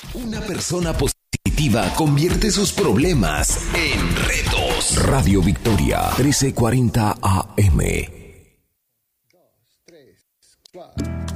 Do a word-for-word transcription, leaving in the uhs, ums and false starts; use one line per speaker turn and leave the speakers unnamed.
Una persona positiva convierte sus problemas en retos. Radio Victoria, trece cuarenta A M. Dos, tres, cuatro.